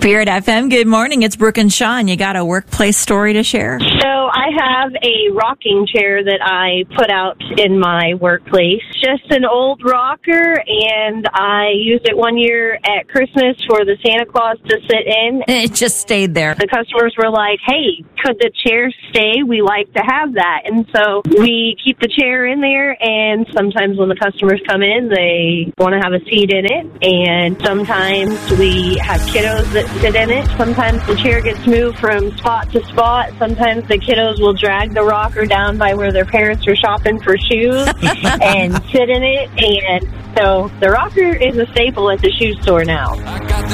Spirit FM, good morning. It's Brooke and Sean. You got a workplace story to share? So I have a rocking chair that I put out in my workplace. Just an old rocker, and I used it one year at Christmas for the Santa Claus to sit in. It just stayed there. The customers were like, hey, could the chair stay? We like to have that. And so we keep the chair in there, and sometimes when the customers come in, they want to have a seat in it. And sometimes we have kiddos that sit in it. Sometimes the chair gets moved from spot to spot. Sometimes the kiddos will drag the rocker down by where their parents are shopping for shoes and sit in it. And so the rocker is a staple at the shoe store now.